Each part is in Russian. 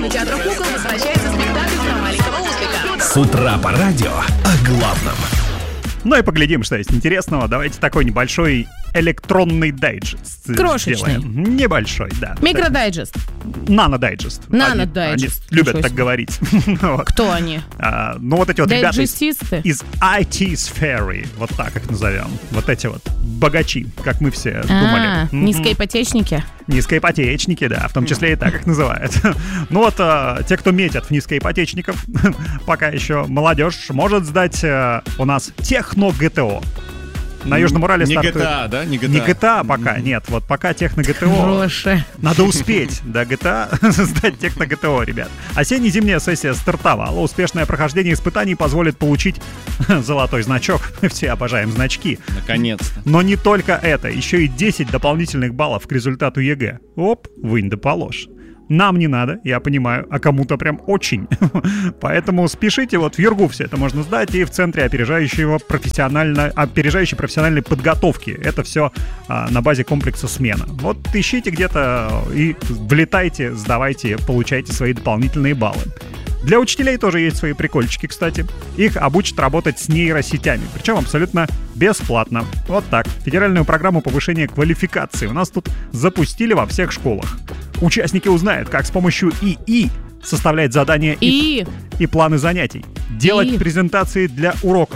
кинотеатра «Кукол» возвращается спектакль про маленького ослика. С утра по радио о главном. Ну и поглядим, что есть интересного. Давайте такой небольшой электронный дайджест. Крошечный. Сделаем. Небольшой, да. Микродайджест. Нано-дайджест. Нано-дайджест. Они любят так говорить. Кто они? Ну вот эти вот ребята Дайджестисты? из IT-сферы, вот так их назовем. Вот эти вот богачи, как мы все думали. Низкоипотечники? Низкоипотечники, да, в том числе и так их называют. Ну вот те, кто метят в низкоипотечников, пока еще молодежь, может сдать у нас техно-ГТО. На Южном Урале стартует... Не GTA, да? Не GTA пока, нет. Вот пока техно-ГТО. Хорошая. Надо успеть до GTA сдать техно-ГТО, ребят. Осенне-зимняя сессия стартовала. Успешное прохождение испытаний позволит получить золотой значок. Все обожаем значки. Наконец-то. Но не только это. Еще и 10 дополнительных баллов к результату ЕГЭ. Оп, вынь да положь. Нам не надо, я понимаю, а кому-то прям очень. Поэтому спешите, вот в Юргу все это можно сдать, и в Центре опережающей профессиональной подготовки. Это все на базе комплекса «Смена». Вот ищите где-то и влетайте, сдавайте, получайте свои дополнительные баллы. Для учителей тоже есть свои прикольчики, кстати. Их обучат работать с нейросетями, причем абсолютно бесплатно. Вот так. Федеральную программу повышения квалификации у нас тут запустили во всех школах. Участники узнают, как с помощью ИИ составлять задания и планы занятий, делать презентации для уроков.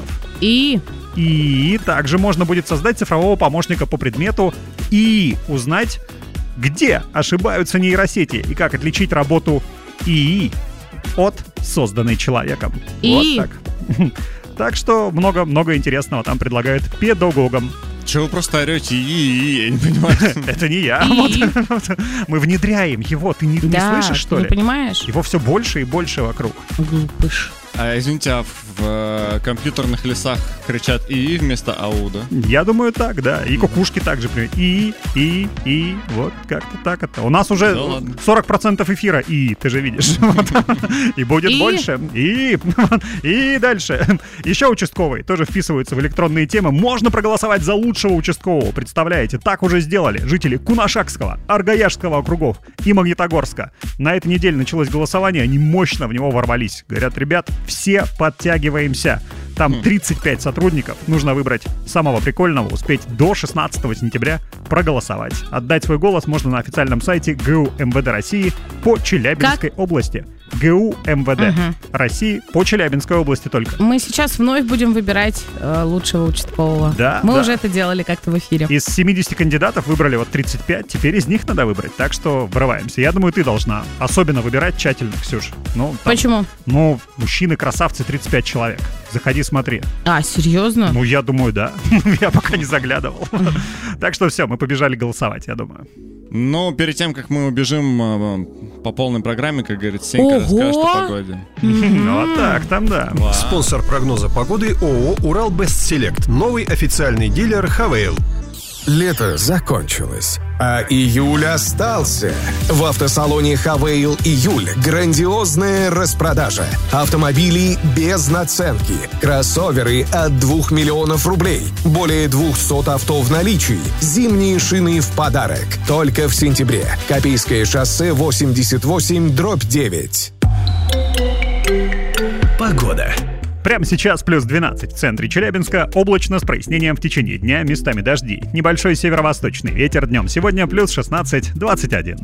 И также можно будет создать цифрового помощника по предмету и узнать, где ошибаются нейросети и как отличить работу ИИ от созданной человеком. Вот так. Так что много интересного там предлагают педагогам. Чего вы просто орете я не понимаю. Это не я. Мы внедряем его. Ты не слышишь, что ли? Не понимаешь? Его все больше и больше вокруг. Глупыш. Извините, а в компьютерных лесах кричат ИИ вместо АУ, да? Я думаю, так, да. И кукушки также. И вот как-то так это. У нас уже 40% эфира ты же видишь. И будет больше. И дальше. Еще участковые тоже вписываются в электронные темы. Можно проголосовать за лучшего участкового. Представляете, так уже сделали жители Кунашакского, Аргаяшского округов и Магнитогорска. На этой неделе началось голосование, они мощно в него ворвались. Говорят, ребят, все подтягиваемся. Там 35 сотрудников. Нужно выбрать самого прикольного, успеть до 16 сентября проголосовать. Отдать свой голос можно на официальном сайте ГУ МВД России по Челябинской области. ГУ МВД России по Челябинской области только. Мы сейчас вновь будем выбирать лучшего участкового. Да, Мы уже это делали как-то в эфире. Из 70 кандидатов выбрали вот 35, теперь из них надо выбрать. Так что врываемся. Я думаю, ты должна особенно выбирать тщательно, Ксюш. Почему? Мужчины-красавцы 35 человек. Заходи, смотри. Серьезно? Я думаю, да. Я пока не заглядывал. Так что все, мы побежали голосовать, я думаю. Но перед тем, как мы убежим по полной программе, как говорит Сенька, расскажет о погоде. Вот так там, да. Спонсор прогноза погоды ООО «Урал Бестселект». Новый официальный дилер «Хавейл». Лето закончилось, а июль остался. В автосалоне «Хавейл» июль грандиозная распродажа. Автомобили без наценки, кроссоверы от 2 миллионов рублей, более 200 авто в наличии, зимние шины в подарок. Только в сентябре. Копейское шоссе 88/9. Погода. Прямо сейчас плюс 12 в центре Челябинска, облачно с прояснением в течение дня, местами дожди. Небольшой северо-восточный ветер днем. Сегодня плюс 16-21.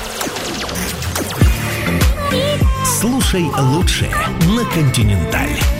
Слушай лучшее на «Континенталь».